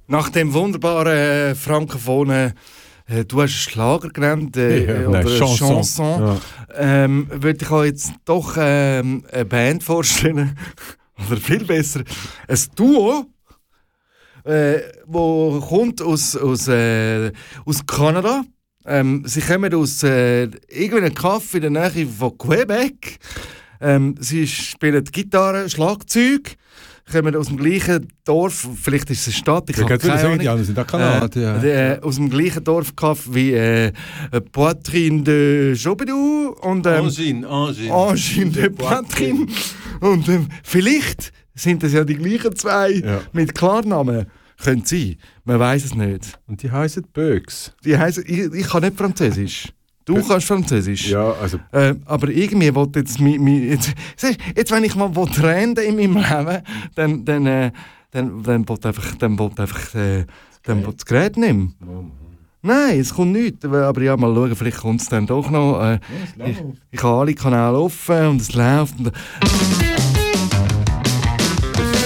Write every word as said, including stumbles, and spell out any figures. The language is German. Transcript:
Nach dem wunderbaren äh, frankophonen, äh, du hast Schlager genannt, äh, ja, oder nein, Chanson, Chanson, ja. ähm, würde ich euch jetzt doch ähm, eine Band vorstellen, oder viel besser, ein Duo, äh, wo kommt aus, aus, äh, aus Kanada. Ähm, sie kommen aus äh, irgendeinem Kaff in der Nähe von Quebec. Ähm, sie spielen Gitarre, Schlagzeug, kommen aus dem gleichen Dorf, vielleicht ist es eine Stadt, ich Ja, habe keine sagen, Ahnung. die anderen sind auch Kanadier. Äh, äh, aus dem gleichen Dorfkaff wie äh, Poitrine de Jobedou und ähm, Angine, Angine. Angine de Poitrine. Und ähm, vielleicht sind das ja die gleichen zwei Ja. mit Klarnamen. Könnte sein, man weiß es nicht. Und die heißen Bögs. Die heißen, ich, ich kann nicht Französisch. Du Bö- kannst Französisch. Ja, also Äh, aber irgendwie wollte jetzt, mi, mi, jetzt, siehst, jetzt, wenn ich mal reden in meinem Leben, dann, dann, äh, dann, dann wollte einfach, dann wollte einfach, äh, dann wollte das Gerät nicht mehr. Nein, es kommt nichts. Aber ja, mal schauen, vielleicht kommt es dann doch noch. Äh, ich, ich habe alle Kanäle offen und es läuft. Und,